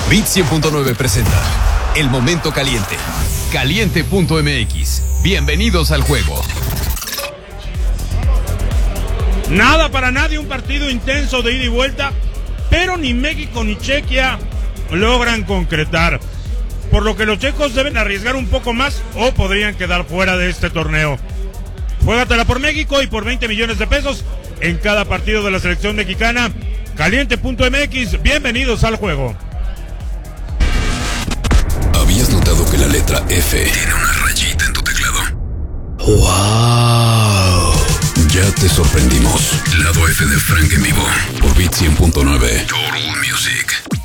Bit 100.9 presenta El Momento Caliente. Caliente.mx. Bienvenidos al juego. Nada para nadie, un partido intenso de ida y vuelta, pero ni México ni Chequia logran concretar, por lo que los checos deben arriesgar un poco más o podrían quedar fuera de este torneo. Juégatela por México y por 20 millones de pesos en cada partido de la selección mexicana. Caliente.mx, bienvenidos al juego. ¿Habías notado que la letra F tiene una rayita en tu teclado? ¡Wow! Ya te sorprendimos. Lado F de Frank en vivo por Bit 100.9. Total Music.